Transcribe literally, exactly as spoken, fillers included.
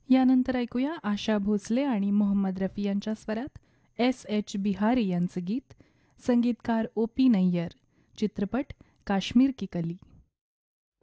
यानंतर ऐकूया आशा भोसले आणि मोहम्मद रफी यांच्या स्वरात एस एच बिहारी यांचं गीत. संगीतकार ओ पी नय्यर. चित्रपट काश्मीर की कली.